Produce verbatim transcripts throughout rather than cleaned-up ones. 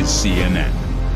is C N N.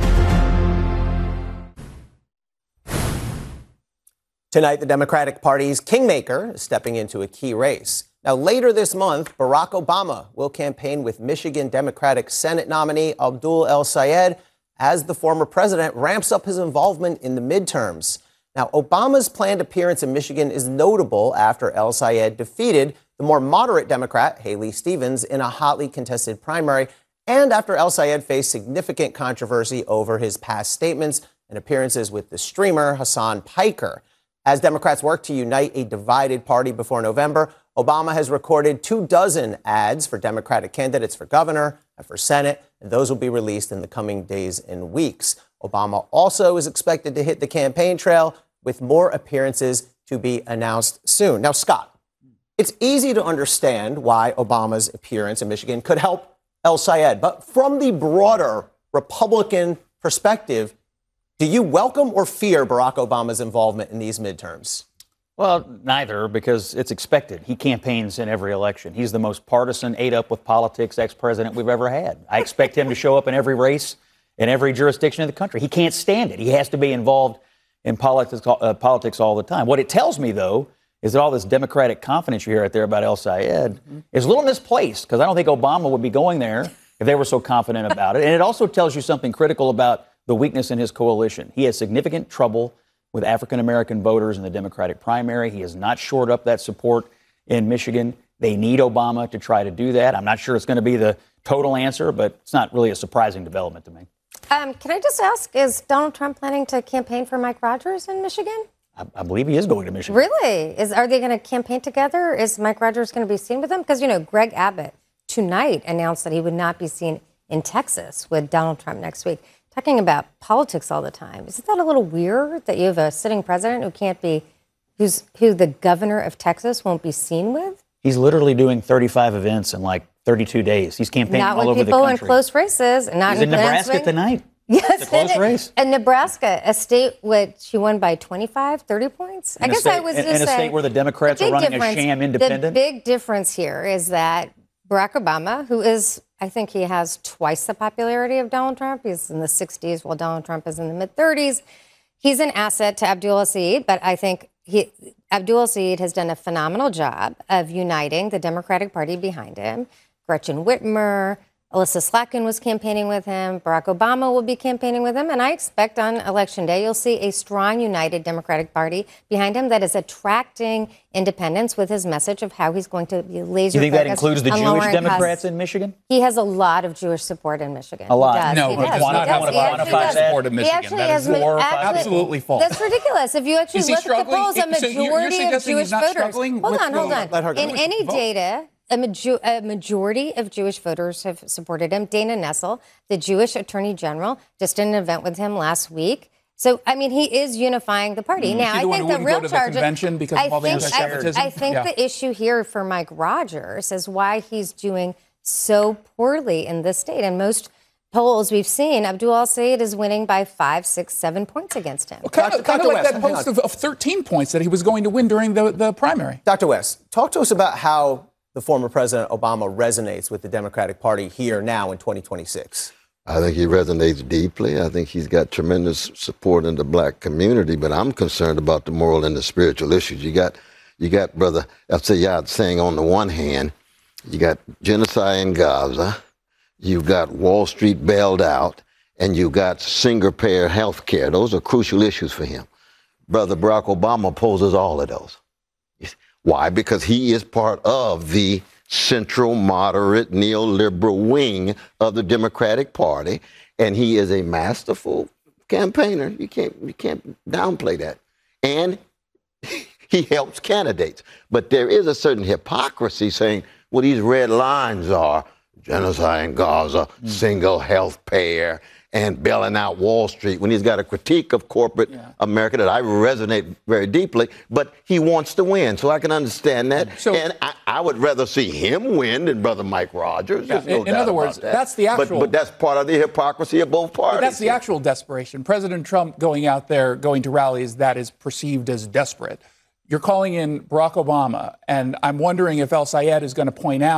Tonight, the Democratic Party's kingmaker is stepping into a key race. Now, later this month, Barack Obama will campaign with Michigan Democratic Senate nominee Abdul El-Sayed as the former president ramps up his involvement in the midterms. Now, Obama's planned appearance in Michigan is notable after El-Sayed defeated the more moderate Democrat Haley Stevens in a hotly contested primary, and after El-Sayed faced significant controversy over his past statements and appearances with the streamer Hassan Piker. As Democrats work to unite a divided party before November, Obama has recorded two dozen ads for Democratic candidates for governor and for Senate, and those will be released in the coming days and weeks. Obama also is expected to hit the campaign trail with more appearances to be announced soon. Now, Scott, it's easy to understand why Obama's appearance in Michigan could help El-Sayed, but from the broader Republican perspective, do you welcome or fear Barack Obama's involvement in these midterms? Well, neither, because it's expected. He campaigns in every election. He's the most partisan, ate up with politics ex-president we've ever had. I expect him to show up in every race, in every jurisdiction in the country. He can't stand it. He has to be involved in politics, uh, politics all the time. What it tells me, though, is that all this Democratic confidence you hear out there about El-Sayed mm-hmm. is a little misplaced, because I don't think Obama would be going there if they were so confident about it. And it also tells you something critical about the weakness in his coalition. He has significant trouble with African-American voters in the Democratic primary. He has not shored up that support in Michigan. They need Obama to try to do that. I'm not sure it's going to be the total answer, but it's not really a surprising development to me. Um, can I just ask, is Donald Trump planning to campaign for Mike Rogers in Michigan? I, I believe he is going to Michigan. Really? Is Are they going to campaign together? Is Mike Rogers going to be seen with them? Because, you know, Greg Abbott tonight announced that he would not be seen in Texas with Donald Trump next week. Talking about politics all the time. Isn't that a little weird that you have a sitting president who can't be, who's who the governor of Texas won't be seen with? He's literally doing thirty-five events in like thirty-two days. He's campaigning not all over the country. Not with people in close races. And not He's in, in Nebraska tonight. Yes. It's a close race. And Nebraska, a state which he won by twenty-five, thirty points. In I guess state, I was in, just in a saying, state where the Democrats are running a sham independent. The big difference here is that Barack Obama, who is, I think he has twice the popularity of Donald Trump. He's in the sixties while Donald Trump is in the mid-thirties. He's an asset to Abdul El-Sayed, but I think he, Abdul El-Sayed has done a phenomenal job of uniting the Democratic Party behind him. Gretchen Whitmer, Alyssa Slotkin was campaigning with him. Barack Obama will be campaigning with him. And I expect on Election Day, you'll see a strong, united Democratic Party behind him that is attracting independents with his message of how he's going to be laser focused. You think that includes the Jewish Democrats costs. in Michigan? He has a lot of Jewish support in Michigan. A lot. No, he but does. not how to quantify support in Michigan. He actually that has is four or five. actually, Absolutely false. That's ridiculous. If you actually Is he look at the polls, a struggling? So you're- you're majority of suggesting Jewish he's not voters. struggling Hold with on, hold the- on. Let her go. In any Vote. data, A, major- a majority of Jewish voters have supported him. Dana Nessel, the Jewish attorney general, just did an event with him last week. So, I mean, he is unifying the party. Mm-hmm. Now, Is he the I one think who the wouldn't real go to the charge. convention because I of all the think, I, anti-Semitism? I think Yeah. the issue here for Mike Rogers is why he's doing so poorly in this state. And most polls we've seen, Abdul El-Sayed is winning by five, six, seven points against him. Well, kind Doctor of, kind of like West, that hang post on. of, of thirteen points that he was going to win during the, the primary. Doctor West, talk to us about how the former President Obama resonates with the Democratic Party here now in twenty twenty-six. I think he resonates deeply. I think he's got tremendous support in the black community, but I'm concerned about the moral and the spiritual issues. You got, you got Brother El-Sayed saying on the one hand, you got genocide in Gaza, you've got Wall Street bailed out, and you've got single-payer health care. Those are crucial issues for him. Brother Barack Obama opposes all of those. Why? Because he is part of the central, moderate, neoliberal wing of the Democratic Party, and he is a masterful campaigner. You can't, you can't downplay that. And he helps candidates. But there is a certain hypocrisy saying, well, these red lines are genocide in Gaza, mm. single health payer, and bailing out Wall Street, when he's got a critique of corporate yeah. America that I resonate very deeply, but he wants to win, so I can understand that. So, and I, I would rather see him win than Brother Mike Rogers. Yeah, no in in other words, that. that's the actual... But, but that's part of the hypocrisy of both parties. But that's the actual desperation. President Trump going out there, going to rallies, that is perceived as desperate. You're calling in Barack Obama, and I'm wondering if El-Sayed is going to point out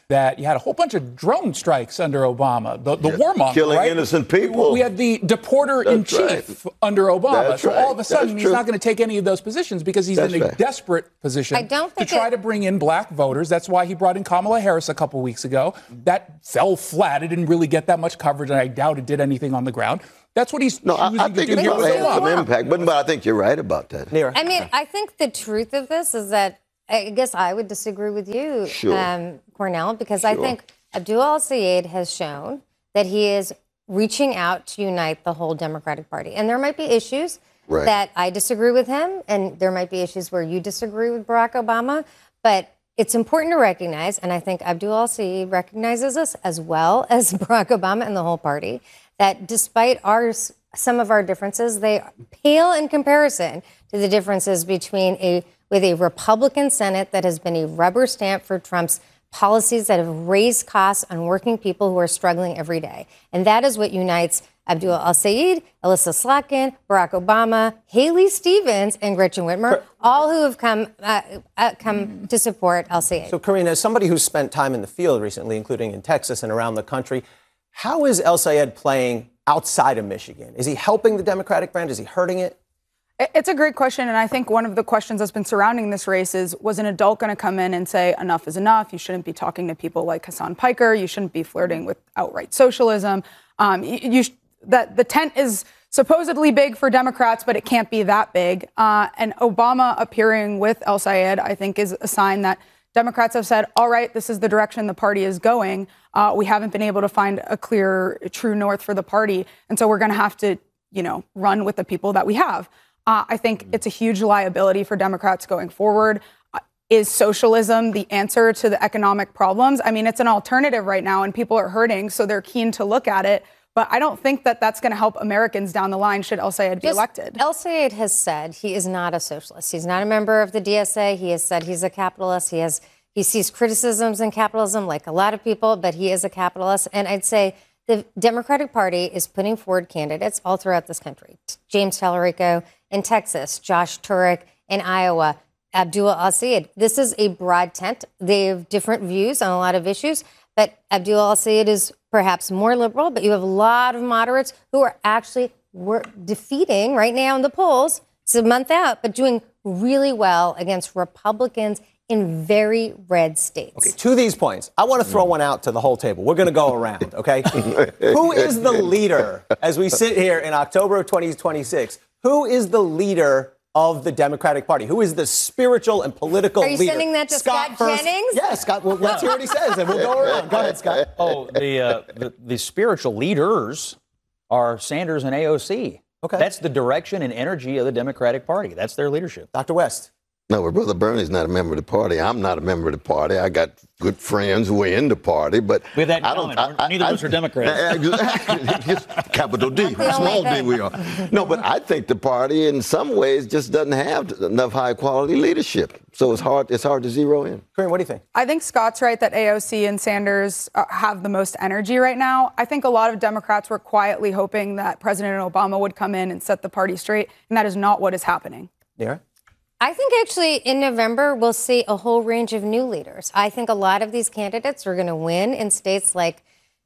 that you had a whole bunch of drone strikes under Obama, the, the yeah, warmonger, killing right? innocent people. We had the deporter-in-chief right. under Obama. That's so right. all of a sudden, That's he's true. not going to take any of those positions because he's That's in a right. desperate position I don't think to try it, to bring in black voters. That's why he brought in Kamala Harris a couple weeks ago. That fell flat. It didn't really get that much coverage, and I doubt it did anything on the ground. That's what he's no, choosing I, I to think do it here probably with had some Obama. impact, but, but I think you're right about that. Neera. I mean, I think the truth of this is that I guess I would disagree with you, Sure. um, Cornell, because Sure. I think Abdul al-Sayed has shown that he is reaching out to unite the whole Democratic Party. And there might be issues Right. that I disagree with him, and there might be issues where you disagree with Barack Obama, but it's important to recognize, and I think Abdul al-Sayed recognizes this as well as Barack Obama and the whole party, that despite our some of our differences, they pale in comparison to the differences between a with a Republican Senate that has been a rubber stamp for Trump's policies that have raised costs on working people who are struggling every day. And that is what unites Abdul al-Sayed, Elissa Slotkin, Barack Obama, Haley Stevens, and Gretchen Whitmer, all who have come uh, uh, come to support al-Sayed. So, Karina, as somebody who's spent time in the field recently, including in Texas and around the country, how is el-Sayed playing outside of Michigan? Is he helping the Democratic brand? Is he hurting it? It's a great question, and I think one of the questions that's been surrounding this race is, was an adult going to come in and say, enough is enough, you shouldn't be talking to people like Hassan Piker, you shouldn't be flirting with outright socialism. Um, you, you that the tent is supposedly big for Democrats, but it can't be that big. Uh, and Obama appearing with el-Sayed, I think, is a sign that Democrats have said, all right, this is the direction the party is going. Uh, we haven't been able to find a clear, true north for the party, and so we're going to have to, you know, run with the people that we have. Uh, I think it's a huge liability for Democrats going forward. Uh, is socialism the answer to the economic problems? I mean, it's an alternative right now, and people are hurting, so they're keen to look at it. But I don't think that that's going to help Americans down the line should el-Sayed be Just, elected. El-Sayed has said he is not a socialist. He's not a member of the D S A. He has said he's a capitalist. He has he sees criticisms in capitalism like a lot of people, but he is a capitalist. And I'd say the Democratic Party is putting forward candidates all throughout this country. James Tallarico in Texas, Josh Turek in Iowa, Abdul al-Sayed. This is a broad tent. They have different views on a lot of issues, but Abdul al-Sayed is perhaps more liberal, but you have a lot of moderates who are actually were defeating right now in the polls. It's a month out, but doing really well against Republicans in very red states. Okay, to these points, I want to throw one out to the whole table. We're going to go around, okay? Who is the leader as we sit here in October of twenty twenty-six? Who is the leader of the Democratic Party? Who is the spiritual and political leader? Are you leader? sending that to Scott, Scott Jennings? Yes, Scott. Well, let's hear what he says, and we'll go around. Go ahead, Scott. Oh, the, uh, the the spiritual leaders are Sanders and A O C. Okay. That's the direction and energy of the Democratic Party. That's their leadership. Doctor West. No, but Brother Bernie's not a member of the party. I'm not a member of the party. I got good friends who are in the party, but With that in I don't. common, I, neither I, of us are Democrats. Exactly. Capital D, the small only D thing. we are. No, but I think the party, in some ways, just doesn't have enough high quality leadership. So it's hard. It's hard to zero in. Corinne, what do you think? I think Scott's right that A O C and Sanders uh, have the most energy right now. I think a lot of Democrats were quietly hoping that President Obama would come in and set the party straight, and that is not what is happening. Neera? I think actually in November, we'll see a whole range of new leaders. I think a lot of these candidates are going to win in states like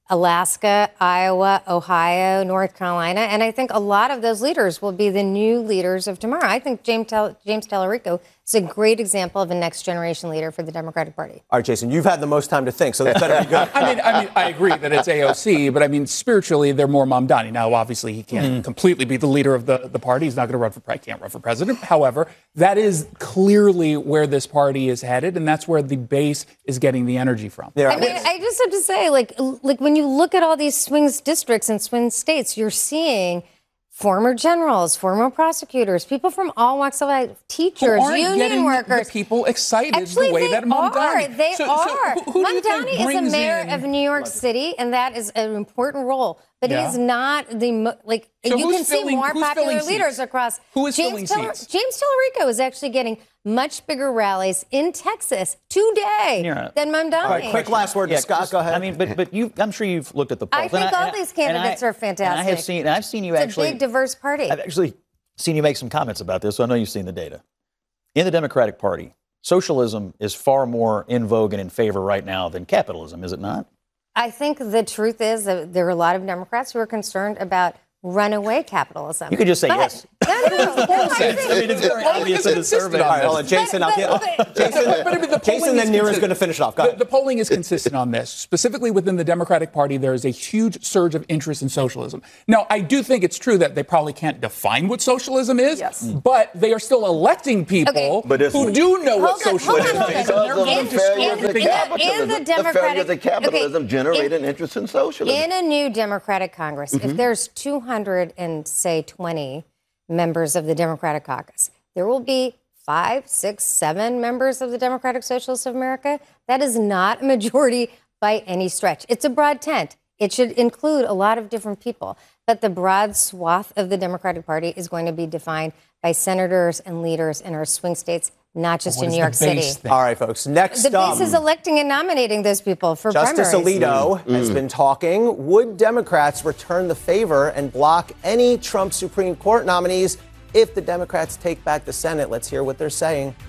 Alaska, Iowa, Ohio, North Carolina. And I think a lot of those leaders will be the new leaders of tomorrow. I think James, Tel- James Tallarico is a great example of a next generation leader for the Democratic Party. All right, Jason, you've had the most time to think, so this better be good. I mean, I mean, I agree that it's A O C, but I mean, spiritually, they're more Mamdani. Now, obviously, he can't mm. completely be the leader of the, the party. He's not going to run for president, can't run for president. However, that is clearly where this party is headed, and that's where the base is getting the energy from. Neera, I mean, I just have to say, like, like when you look at all these swing districts and swing states, you're seeing former generals, former prosecutors, people from all walks of life, teachers, union workers. The people excited Actually, the way they that Mamdani. are. They so, are. So who, who Mamdani is a brings mayor in, of New York City, and that is an important role. But Yeah. he's not the mo- like. So you who's can see filling- more who's popular filling leaders seats? across. Who is James filling seats? James Tallarico is actually getting much bigger rallies in Texas today Yeah. than Mamdani. All right, quick last word to Yeah, Scott. just- Go ahead. I mean, but but you, I'm sure you've looked at the polls. I think and all and these and candidates I- are fantastic. And I have seen, and I've seen you It's actually. a big, diverse party. I've actually seen you make some comments about this, so I know you've seen the data. In the Democratic Party, Socialism is far more in vogue and in favor right now than capitalism, is it not? I think the truth is that there are a lot of Democrats who are concerned about runaway capitalism. You could just say But- yes. No, no, no. no, I think- I mean, it's very obvious in the survey. All right, hold on, Jason. But- I'll but- get, but- Jason, But, I mean, the polling Jason, then is Neera's consistent. going to finish it off. Go The, ahead. the polling is consistent on this. Specifically within the Democratic Party, there is a huge surge of interest in socialism. Now, I do think it's true that they probably can't define what socialism is, Yes. but they are still electing people Okay. But it's- who do know what Hold on, hold socialism on, is. hold on. and they're willing In- to the store failures in- of everything in- else. capitalism. in the The failures Democratic- of capitalism okay, generated in- interest in socialism. In a new Democratic Congress, if there's two hundred and say twenty members of the Democratic caucus, there will be five, six, seven members of the Democratic Socialists of America. That is not a majority by any stretch. It's a broad tent. It should include a lot of different people. But the broad swath of the Democratic Party is going to be defined by senators and leaders in our swing states, not just What in is New the York City. base thing? All right, folks. Next The up, base is electing and nominating those people for Justice primaries. Alito has been talking. Would Democrats return the favor and block any Trump Supreme Court nominees if the Democrats take back the Senate? Let's hear what they're saying.